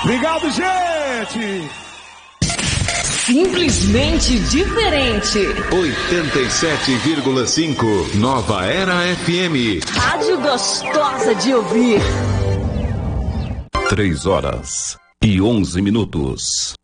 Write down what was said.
Obrigado, gente! Simplesmente diferente. 87,5 Nova Era FM. Rádio gostosa de ouvir. 3 horas e 11 minutos.